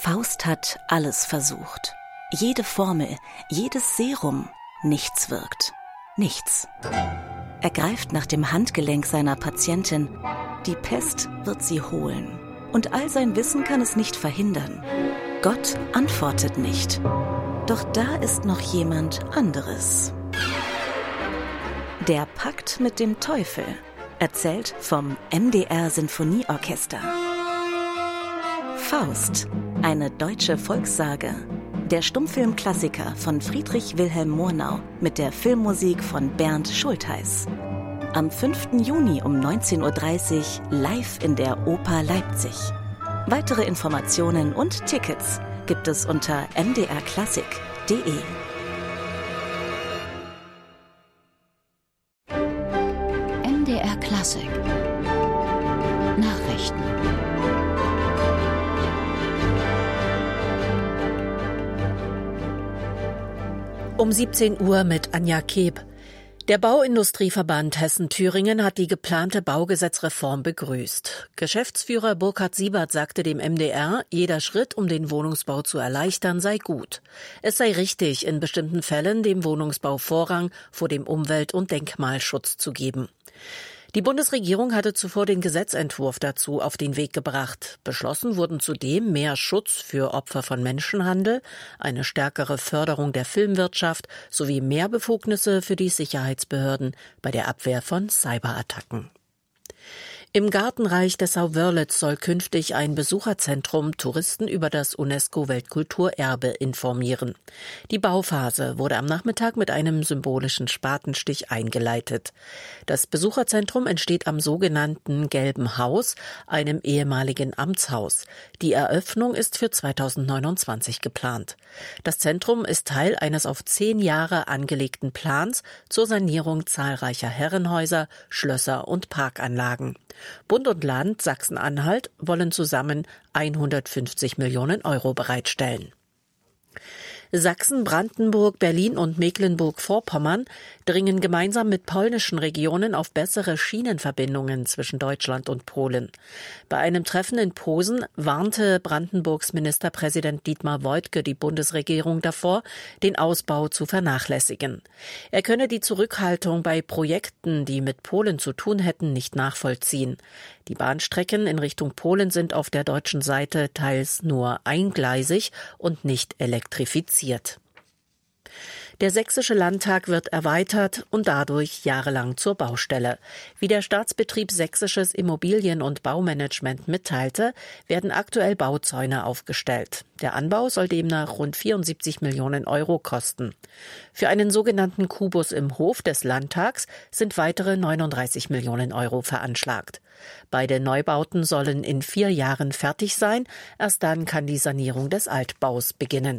Faust hat alles versucht. Jede Formel, jedes Serum, nichts wirkt. Nichts. Er greift nach dem Handgelenk seiner Patientin. Die Pest wird sie holen. Und all sein Wissen kann es nicht verhindern. Gott antwortet nicht. Doch da ist noch jemand anderes. Der Pakt mit dem Teufel. Erzählt vom MDR Sinfonieorchester. Faust, eine deutsche Volkssage. Der Stummfilmklassiker von Friedrich Wilhelm Murnau mit der Filmmusik von Bernd Schultheis. Am 5. Juni um 19:30 Uhr live in der Oper Leipzig. Weitere Informationen und Tickets gibt es unter mdrklassik.de. MDR Klassik Nachrichten. Um 17 Uhr mit Anja Keeb. Der Bauindustrieverband Hessen-Thüringen hat die geplante Baugesetzreform begrüßt. Geschäftsführer Burkhard Siebert sagte dem MDR, jeder Schritt, um den Wohnungsbau zu erleichtern, sei gut. Es sei richtig, in bestimmten Fällen dem Wohnungsbau Vorrang vor dem Umwelt- und Denkmalschutz zu geben. Die Bundesregierung hatte zuvor den Gesetzentwurf dazu auf den Weg gebracht. Beschlossen wurden zudem mehr Schutz für Opfer von Menschenhandel, eine stärkere Förderung der Filmwirtschaft sowie mehr Befugnisse für die Sicherheitsbehörden bei der Abwehr von Cyberattacken. Im Gartenreich Dessau-Wörlitz soll künftig ein Besucherzentrum Touristen über das UNESCO-Weltkulturerbe informieren. Die Bauphase wurde am Nachmittag mit einem symbolischen Spatenstich eingeleitet. Das Besucherzentrum entsteht am sogenannten Gelben Haus, einem ehemaligen Amtshaus. Die Eröffnung ist für 2029 geplant. Das Zentrum ist Teil eines auf 10 Jahre angelegten Plans zur Sanierung zahlreicher Herrenhäuser, Schlösser und Parkanlagen. Bund und Land Sachsen-Anhalt wollen zusammen 150 Millionen Euro bereitstellen. Sachsen, Brandenburg, Berlin und Mecklenburg-Vorpommern dringen gemeinsam mit polnischen Regionen auf bessere Schienenverbindungen zwischen Deutschland und Polen. Bei einem Treffen in Posen warnte Brandenburgs Ministerpräsident Dietmar Woidke die Bundesregierung davor, den Ausbau zu vernachlässigen. Er könne die Zurückhaltung bei Projekten, die mit Polen zu tun hätten, nicht nachvollziehen. Die Bahnstrecken in Richtung Polen sind auf der deutschen Seite teils nur eingleisig und nicht elektrifiziert. Der Sächsische Landtag wird erweitert und dadurch jahrelang zur Baustelle. Wie der Staatsbetrieb Sächsisches Immobilien- und Baumanagement mitteilte, werden aktuell Bauzäune aufgestellt. Der Anbau soll demnach rund 74 Millionen Euro kosten. Für einen sogenannten Kubus im Hof des Landtags sind weitere 39 Millionen Euro veranschlagt. Beide Neubauten sollen in 4 Jahren fertig sein. Erst dann kann die Sanierung des Altbaus beginnen.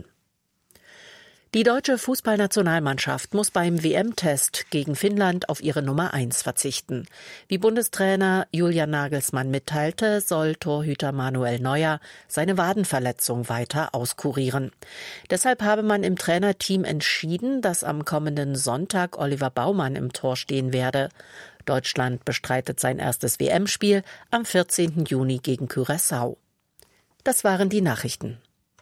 Die deutsche Fußballnationalmannschaft muss beim WM-Test gegen Finnland auf ihre Nummer 1 verzichten. Wie Bundestrainer Julian Nagelsmann mitteilte, soll Torhüter Manuel Neuer seine Wadenverletzung weiter auskurieren. Deshalb habe man im Trainerteam entschieden, dass am kommenden Sonntag Oliver Baumann im Tor stehen werde. Deutschland bestreitet sein erstes WM-Spiel am 14. Juni gegen Curaçao. Das waren die Nachrichten.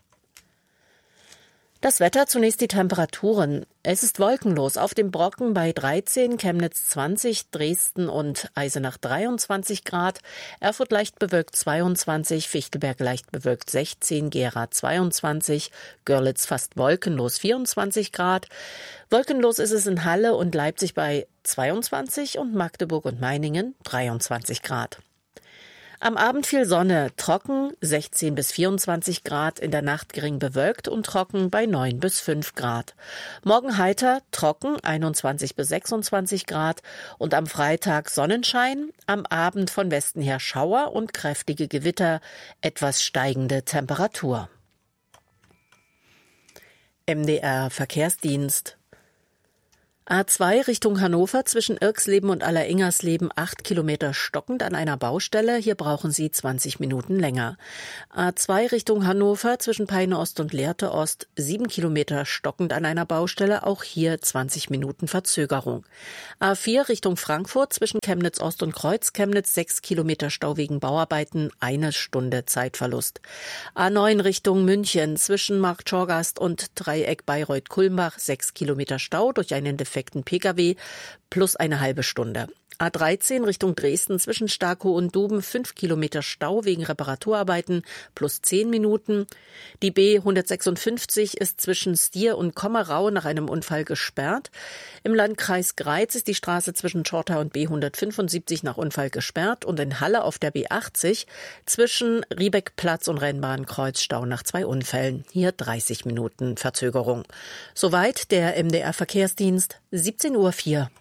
Das Wetter, zunächst die Temperaturen. Es ist wolkenlos. Auf dem Brocken bei 13, Chemnitz 20, Dresden und Eisenach 23 Grad, Erfurt leicht bewölkt 22, Fichtelberg leicht bewölkt 16, Gera 22, Görlitz fast wolkenlos 24 Grad. Wolkenlos ist es in Halle und Leipzig bei 22 und Magdeburg und Meiningen 23 Grad. Am Abend viel Sonne, trocken 16 bis 24 Grad, in der Nacht gering bewölkt und trocken bei 9 bis 5 Grad. Morgen heiter, trocken 21 bis 26 Grad und am Freitag Sonnenschein, am Abend von Westen her Schauer und kräftige Gewitter, etwas steigende Temperatur. MDR Verkehrsdienst. A2 Richtung Hannover zwischen Irxleben und Alleringers-Leben 8 Kilometer stockend an einer Baustelle. Hier brauchen Sie 20 Minuten länger. A2 Richtung Hannover zwischen Peine Ost und Lehrte Ost 7 Kilometer stockend an einer Baustelle. Auch hier 20 Minuten Verzögerung. A4 Richtung Frankfurt zwischen Chemnitz Ost und Kreuz Chemnitz 6 Kilometer Stau wegen Bauarbeiten, 1 Stunde Zeitverlust. A9 Richtung München zwischen Marktschorgast und Dreieck Bayreuth-Kulmbach 6 Kilometer Stau durch einen defekten Pkw plus eine halbe Stunde. A13 Richtung Dresden zwischen Starkow und Duben 5 Kilometer Stau wegen Reparaturarbeiten plus 10 Minuten. Die B156 ist zwischen Stier und Kommerau nach einem Unfall gesperrt. Im Landkreis Greiz ist die Straße zwischen Schortau und B175 nach Unfall gesperrt und in Halle auf der B80 zwischen Riebeckplatz und Rennbahnkreuz Stau nach 2 Unfällen. Hier 30 Minuten Verzögerung. Soweit der MDR Verkehrsdienst, 17:04 Uhr.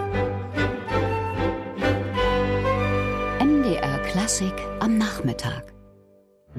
MDR Klassik am Nachmittag.